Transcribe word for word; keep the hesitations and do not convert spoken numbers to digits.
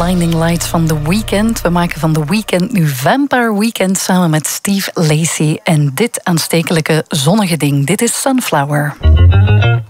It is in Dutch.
Blinding Lights van The Weeknd. We maken van The Weeknd nu Vampire Weekend samen met Steve Lacy. En dit aanstekelijke zonnige ding, dit is Sunflower.